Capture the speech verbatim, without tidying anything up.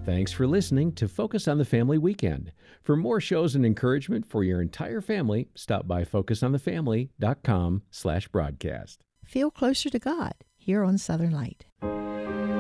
Thanks for listening to Focus on the Family Weekend. For more shows and encouragement for your entire family, stop by focus on the family dot com slash broadcast. Feel closer to God here on Southern Light.